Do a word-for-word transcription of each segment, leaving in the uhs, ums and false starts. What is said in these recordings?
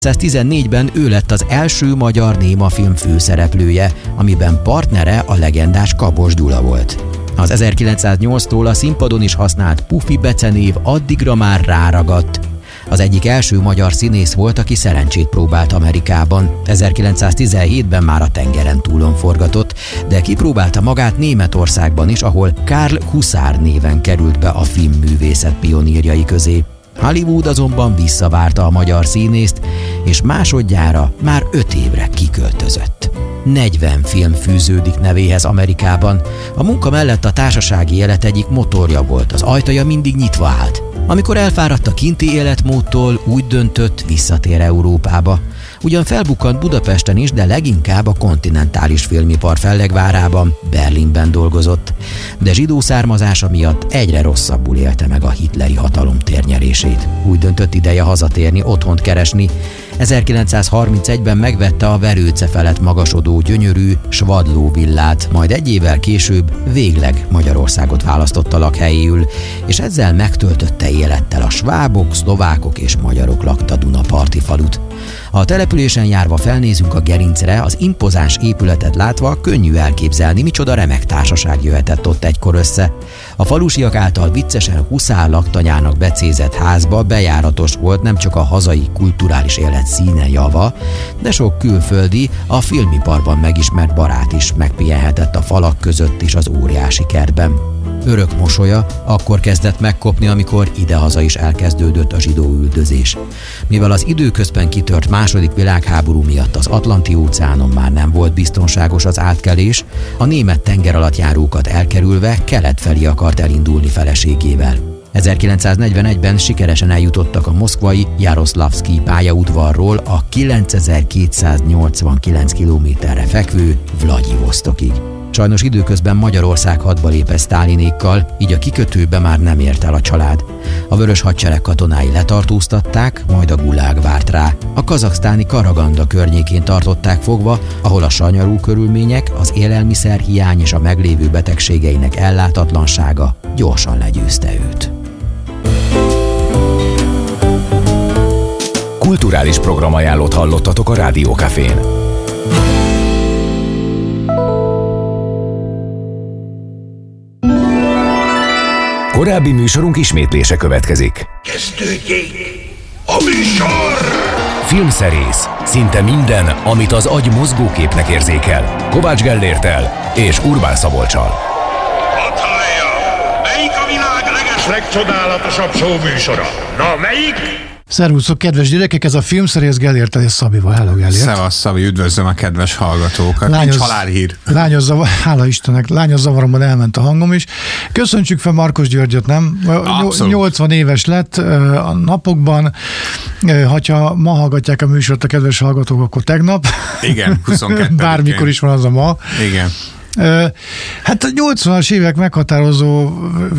ezerkilencszáztizennégyben ő lett az első magyar némafilm főszereplője, amiben partnere a legendás Kabos Gyula volt. Az ezerkilencszáznyolctól a színpadon is használt Pufi becenév addigra már ráragadt. Az egyik első magyar színész volt, aki szerencsét próbált Amerikában. ezerkilencszáztizenhétben már a tengeren túlon forgatott, de kipróbálta magát Németországban is, ahol Karl Huszár néven került be a filmművészet pionírjai közé. Hollywood azonban visszavárta a magyar színészt, és másodjára már öt évre kiköltözött. negyven film fűződik nevéhez Amerikában. A munka mellett a társasági élet egyik motorja volt, az ajtaja mindig nyitva állt. Amikor elfáradt a kinti életmódtól, úgy döntött, visszatér Európába. Ugyan felbukkant Budapesten is, de leginkább a kontinentális filmipar fellegvárában, Berlinben dolgozott. De zsidó származása miatt egyre rosszabbul élte meg a hitleri hatalom térnyerését. Úgy döntött, ideje hazatérni, otthont keresni. ezerkilencszázharmincegyben megvette a Verőce felett magasodó gyönyörű Svadló villát, majd egy évvel később végleg Magyarországot választotta lakhelyéül, és ezzel megtöltötte élettel a svábok, szlovákok és magyarok lakta Dunaparti falut. A településen járva felnézünk a gerincre, az impozáns épületet látva könnyű elképzelni, micsoda remek társaság jöhetett ott egykor össze. A falusiak által viccesen Huszár laktanyának becézett házba bejáratos volt nem csak a hazai kulturális élet színe java, de sok külföldi, a filmiparban megismert barát is megpihenhetett a falak között is az óriási kertben. Örök mosolya akkor kezdett megkopni, amikor idehaza is elkezdődött a zsidó üldözés. Mivel az időközben kitört második világháború miatt az Atlanti-óceánon már nem volt biztonságos az átkelés, a német tengeralattjárókat elkerülve kelet felé akart elindulni feleségével. ezerkilencszáznegyvenegyben sikeresen eljutottak a moszkvai Jaroszlavszkij pályaudvarról a kilencezer-kétszáznyolcvankilenc kilométerre fekvő Vlagyivosztokig. Sajnos időközben Magyarország hadba lépett Sztálinékkal, így a kikötőbe már nem ért el a család. A Vörös Hadsereg katonái letartóztatták, majd a gulág várt rá. A kazaksztáni Karaganda környékén tartották fogva, ahol a sanyarú körülmények, az élelmiszerhiány és a meglévő betegségeinek ellátatlansága gyorsan legyőzte őt. Kulturális programajánlót hallottatok a Rádió Cafén. Korábbi műsorunk ismétlése következik. Kezdődjék a műsor! Filmszerész. Szinte minden, amit az agy mozgóképnek érzékel. Kovács Gellérttel és Urbán Szabolccsal. Hadd hallja! Melyik a világ leges legcsodálatosabb showműsora? Na, melyik? Szervuszok, kedves gyerekek, ez a Filmszerész Gellérttel és Szabival. Hello, Gellért. Szevasz, Szabi, üdvözlöm a kedves hallgatókat. Lányos, Nincs halálhír. Lányos zavar, hála Istennek, lányos zavaromban elment a hangom is. Köszöntsük fel Markos Györgyöt, nem? Abszolút. nyolcvan éves lett a napokban. Ha ma hallgatják a műsort a kedves hallgatók, akkor tegnap. Igen, huszonkettedikén. Bármikor is van az a ma. Igen. Hát a nyolcvanas évek meghatározó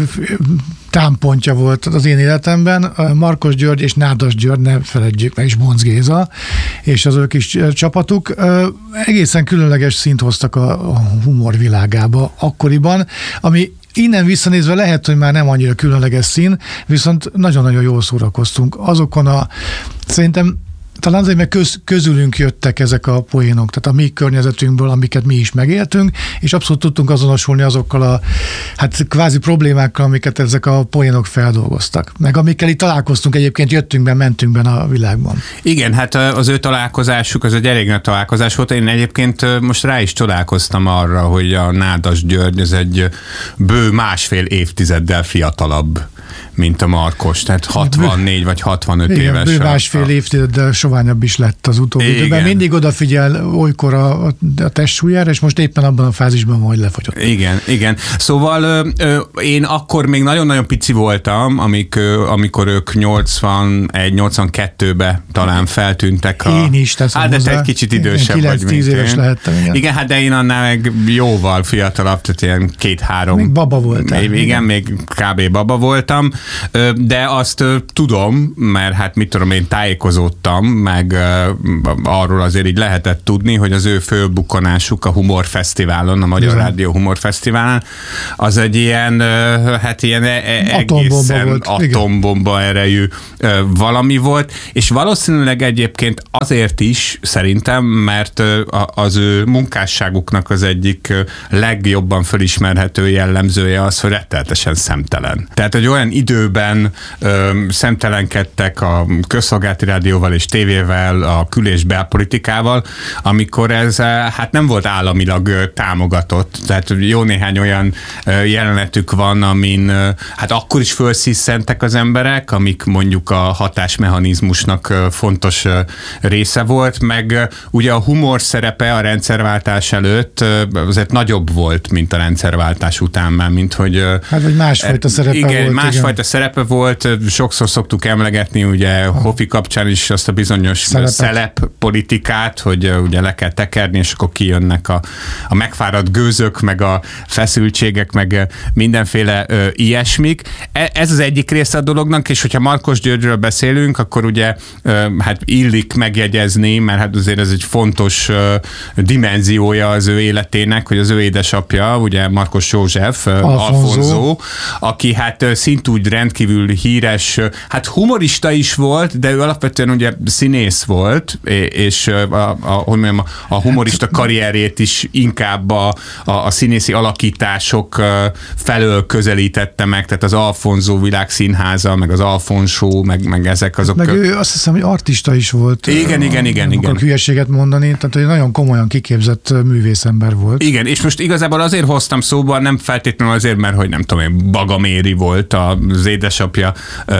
támpontja volt az én életemben. Markos György és Nádas György, ne feledjük meg, és Bonc Géza, és az ő kis csapatuk egészen különleges szint hoztak a humor világába akkoriban, ami innen visszanézve lehet, hogy már nem annyira különleges szín, viszont nagyon-nagyon jól szórakoztunk. Azokon a, szerintem talán azért, mert köz, közülünk jöttek ezek a poénok, tehát a mi környezetünkből, amiket mi is megéltünk, és abszolút tudtunk azonosulni azokkal a hát kvázi problémákkal, amiket ezek a poénok feldolgoztak. Meg amikkel itt találkoztunk, egyébként jöttünk be, mentünk be a világban. Igen, hát az ő találkozásuk, az egy elég nagy találkozás volt. Én egyébként most rá is csodálkoztam arra, hogy a Nádas György ez egy bő másfél évtizeddel fiatalabb, mint a Markos, tehát hatvannégy vagy hatvanöt igen, éves. Bő másfél évtizeddel soványabb is lett az utóbbi igen. időben. Mindig odafigyel olykor a, a testsúlyára, és most éppen abban a fázisban van, hogy lefogyott. Igen, igen. Szóval ö, ö, én akkor még nagyon-nagyon pici voltam, amik, ö, amikor ők nyolcvanegy nyolcvankettőbe talán feltűntek. A, én is teszem hát, de hozzá. te egy kicsit idősebb kilenc, vagy, mint tíz éves én. lehettem, igen. Igen, hát de én annál meg jóval fiatalabb, tehát ilyen két-három. Még baba voltál. Igen, igen, még kb. Baba voltam. de azt tudom, mert hát mit tudom, én tájékozódtam, meg arról azért így lehetett tudni, hogy az ő fölbukkanásuk a Humorfesztiválon, a Magyar Bizony. Rádió Humorfesztiválon, az egy ilyen, hát ilyen egészen volt. atombomba erejű valami volt, és valószínűleg egyébként azért is szerintem, mert az ő munkásságuknak az egyik legjobban fölismerhető jellemzője az, hogy rettenetesen szemtelen. Tehát, hogy olyan időben szemtelenkedtek a közszolgálati rádióval és tévével, a kül- és belpolitikával, amikor ez hát nem volt államilag támogatott. Tehát jó néhány olyan jelenetük van, amin hát akkor is fölszisszentek az emberek, amik mondjuk a hatásmechanizmusnak fontos része volt, meg ugye a humor szerepe a rendszerváltás előtt azért nagyobb volt, mint a rendszerváltás után már, mint hogy... Hát, vagy másfajta szerepe igen, volt. Másfajta igen. szerepe volt, sokszor szoktuk emlegetni, ugye Hofi kapcsán is azt a bizonyos szelep politikát, hogy ugye le kell tekerni, és akkor kijönnek a, a megfáradt gőzök, meg a feszültségek, meg mindenféle ö, ilyesmik. Ez az egyik része a dolognak, és hogyha Markos Györgyről beszélünk, akkor ugye ö, hát illik megjegyezni, mert hát azért ez egy fontos ö, dimenziója az ő életének, hogy az ő édesapja, ugye Markos József, Alfonso, aki hát szintúgy rendkívül híres, hát humorista is volt, de ő alapvetően ugye színész volt, és a, a, hogy mondjam, a humorista karrierjét is inkább a, a, a színészi alakítások felől közelítette meg, tehát az Alfonso Világszínháza, meg az Alfonso, meg, meg ezek azok. Meg ő azt hiszem, hogy artista is volt. Igen, igen, igen. Nem akarok hülyeséget mondani, tehát egy nagyon komolyan kiképzett művészember volt. Igen, és most igazából azért hoztam szóba, nem feltétlenül azért, mert hogy nem tudom én, Bagaméri volt az édesapja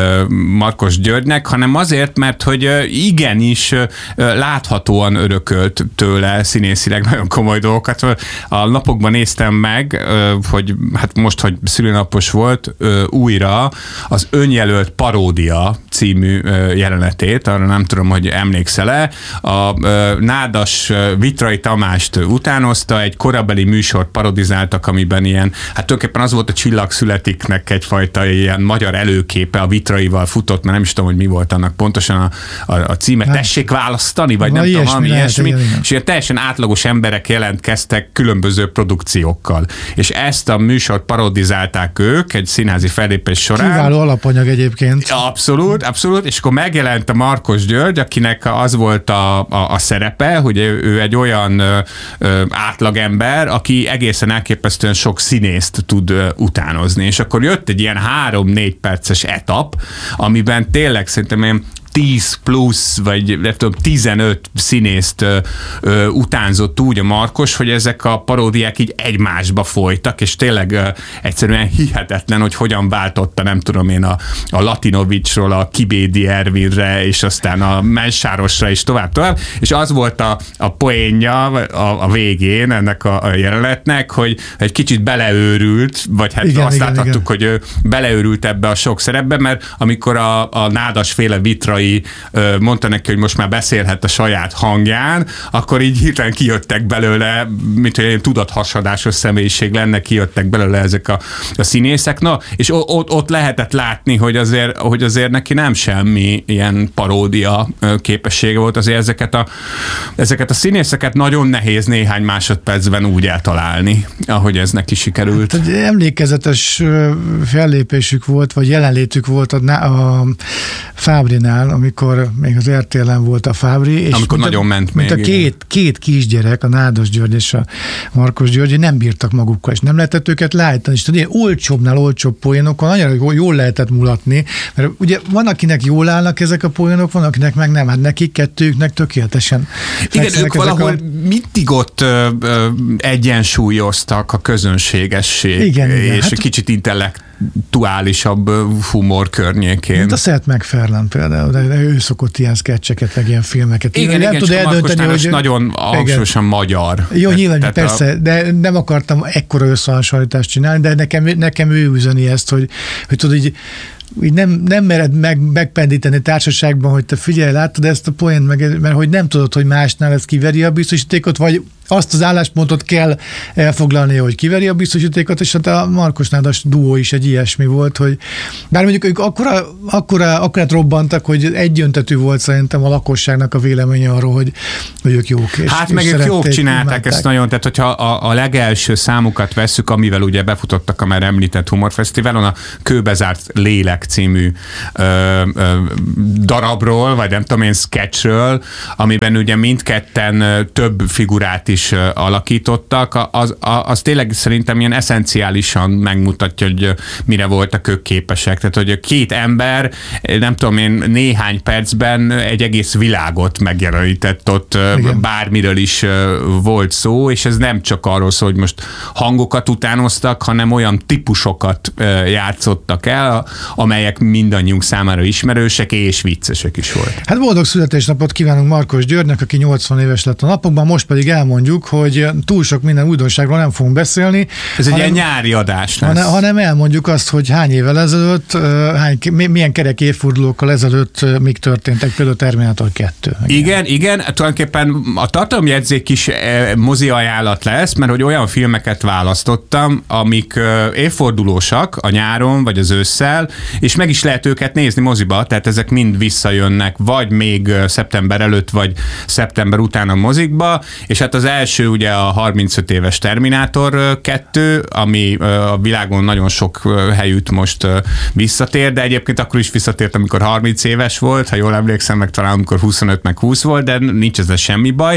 Markos Györgynek, hanem azért, mert hogy igenis láthatóan örökölt tőle színészileg nagyon komoly dolgokat. A napokban néztem meg, hogy hát most, hogy szülőnapos volt, újra az Önjelölt paródia című jelenetét, arra nem tudom, hogy emlékszel-e. A Nádas Vitrai Tamást utánozta, egy korabeli műsort parodizáltak, amiben ilyen, hát tulajdonképpen az volt a Csillag születiknek egyfajta ilyen magyar előképe, a Vitraival futott, mert nem is tudom, hogy mi volt annak pontosan a, a, a címe. Hát, tessék választani, vagy nem tudom, valami ilyesmi. Lehet, és ilyen teljesen átlagos emberek jelentkeztek különböző produkciókkal. És ezt a műsort parodizálták ők egy színházi fellépés során. Kiváló alapanyag egyébként. Abszolút, abszolút, és akkor megjelent a Markos György, akinek az volt a, a, a szerepe, hogy ő egy olyan ö, ö, átlagember, aki egészen elképesztően sok színészt tud ö, utánozni. És akkor jött egy ilyen három-négy perces etap, amiben tényleg szerintem én tíz plusz, vagy nem tudom, tizenöt színészt ö, ö, utánzott úgy a Markos, hogy ezek a paródiák így egymásba folytak, és tényleg ö, egyszerűen hihetetlen, hogy hogyan váltotta, nem tudom én, a, a Latinovicsról a Kibédi Ervinre, és aztán a Mensárosra, és tovább-tovább, és az volt a, a poénja a, a végén ennek a, a jelenetnek, hogy egy kicsit beleőrült, vagy hát igen, azt igen, láthattuk, igen. hogy ő beleőrült ebbe a sok szerepbe, mert amikor a, a Nádasféle Vitrai mondta neki, hogy most már beszélhet a saját hangján, akkor így hirtelen kijöttek belőle, mint hogy egy tudathasadásos személyiség lenne, kijöttek belőle ezek a, a színészek. Na, és ott, ott lehetett látni, hogy azért, hogy azért neki nem semmi ilyen paródia képessége volt, azért ezeket a, ezeket a színészeket nagyon nehéz néhány másodpercben úgy eltalálni, ahogy ez neki sikerült. Hát, emlékezetes fellépésük volt, vagy jelenlétük volt a, a Fábrinál, amikor még az er té el-en volt a Fábri, és amikor nagyon a, ment még. A két, két kisgyerek, a Nádas György és a Markos György nem bírtak magukkal, és nem lehetett őket leállítani. És tudod, olcsóbbnál olcsóbb poénokon nagyon jól lehetett mulatni, mert ugye van, akinek jól állnak ezek a poénok, van, akinek meg nem, hát nekik kettőjüknek tökéletesen. Igen, ők valahol a... mindig ott ö, ö, egyensúlyoztak a közönségesség, igen, és igen, hát... kicsit intellektuálisabb humor környékén. Mint a Seth MacFarlane például, de ő szokott ilyen sketcheket, meg ilyen filmeket. Igen, nem igen, tud eldönteni, hogy... nagyon hangsúlyosan magyar. Jó, nyilván, tehát persze, a... de nem akartam ekkora összehasonlítást csinálni, de nekem, nekem ő üzeni ezt, hogy, hogy tudod, így így nem, nem mered meg, megpendíteni társaságban, hogy te figyelj, láttad ezt a poént, meg, mert hogy nem tudod, hogy másnál ez kiveri a biztosítékot, vagy azt az álláspontot kell elfoglalni, hogy kiveri a biztosítékot, és hát a Markos Nádas duó is egy ilyesmi volt, hogy bár mondjuk ők akkora, akkora, akkorát robbantak, hogy egyöntetű volt szerintem a lakosságnak a véleménye arról, hogy, hogy ők jók. És, hát és meg ők jók csinálták imádták. ezt nagyon, tehát hogyha a, a legelső számukat vesszük, amivel ugye befutottak a már említett humorfesztiválon, a Kőbezárt lélek című ö, ö, darabról, vagy nem tudom én, sketchről, amiben ugye mindketten több figurát is alakítottak, az, az tényleg szerintem ilyen eszenciálisan megmutatja, hogy mire voltak ők képesek. Tehát, hogy két ember, nem tudom én, néhány percben egy egész világot megjelenített ott, igen. Bármiről is volt szó, és ez nem csak arról szól, hogy most hangokat utánoztak, hanem olyan típusokat játszottak el, amelyek mindannyiunk számára ismerősek és viccesek is volt. Hát boldog születésnapot kívánunk Markos Györgynek, aki nyolcvan éves lett a napokban, most pedig elmondjuk, hogy túl sok minden újdonságról nem fogunk beszélni. Ez hanem, egy ilyen nyári adás lesz. Hanem, hanem elmondjuk azt, hogy hány évvel ezelőtt, hány, milyen kerek évfordulókkal ezelőtt még történtek, például Terminátor kettő. Igen, igen, tulajdonképpen a tartalomjegyzék is mozi ajánlat lesz, mert hogy olyan filmeket választottam, amik évfordulósak a nyáron, vagy az ősszel, és meg is lehet őket nézni moziba, tehát ezek mind visszajönnek, vagy még szeptember előtt, vagy szeptember után a mozikba, és hát az első ugye a harmincöt éves Terminátor kettő, ami a világon nagyon sok helyütt most visszatér, de egyébként akkor is visszatért, amikor harminc éves volt, ha jól emlékszem, meg talán amikor huszonöt meg húsz volt, de nincs ezzel semmi baj.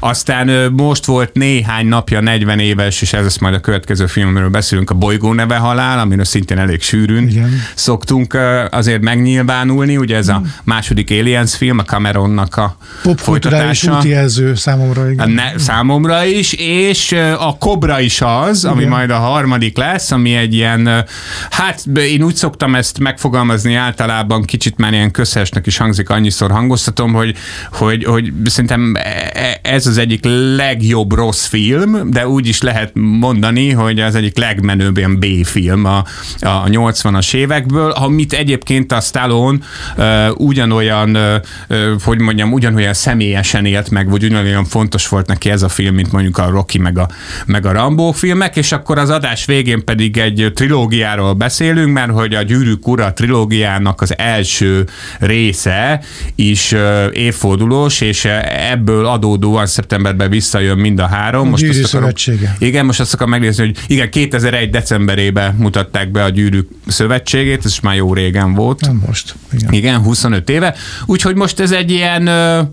Aztán most volt néhány napja negyven éves, és ez lesz majd a következő film, amiről beszélünk, a Bolygó neve halál, amiről szintén elég sűrűn igen. szoktunk azért megnyilvánulni, ugye ez a második Aliens film, a Cameronnak a folytatása. Útjelző számomra, igen. Ne, számomra is, és a Cobra is az, ami igen. majd a harmadik lesz, ami egy ilyen, hát én úgy szoktam ezt megfogalmazni általában, kicsit már ilyen közhesnek is hangzik, annyiszor hangoztatom, hogy, hogy, hogy szerintem ez az egyik legjobb rossz film, de úgy is lehet mondani, hogy az egyik legmenőbb ilyen B-film a, a nyolcvanas évekből, amit egyébként a Stallone uh, ugyanolyan, uh, hogy mondjam, ugyanolyan személyesen élt meg, vagy ugyanolyan fontos volt neki ez a film, mint mondjuk a Rocky meg a, meg a Rambo filmek, és akkor az adás végén pedig egy trilógiáról beszélünk, mert hogy a Gyűrűk ura trilógiának az első része is uh, évfordulós, és ebből adódóan szeptemberben visszajön mind a három. A most Gyűrű azt akarom, Szövetsége. Igen, most azt akarom megnézni, hogy igen, kétezer-egy decemberében mutatták be a Gyűrűk Szövetségét, ez már jó régen volt. Nem most. Igen. Igen, huszonöt éve. Úgyhogy most ez egy ilyen,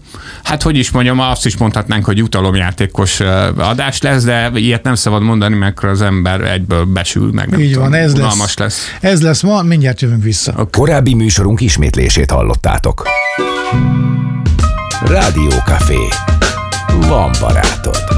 hát hogy is mondjam, azt is mondhatnánk, hogy jutalomjátékos adás lesz, de ilyet nem szabad mondani, mert az ember egyből besül, meg nem így tudom, van, ez lesz. lesz. Ez lesz ma, mindjárt jövünk vissza. A korábbi műsorunk ismétlését hallottátok. Rádió Café. Van barátod.